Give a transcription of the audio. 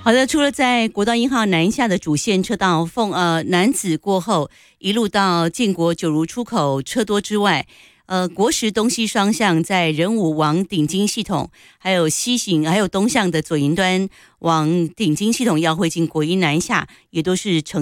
好的，除了在国道1号南下的主线车道南子过后，一路到建国九如出口车多之外，国十东西双向在仁武往顶金系统，还有西行，还有东向的左营端往顶金系统要会进国一南下，也都是呈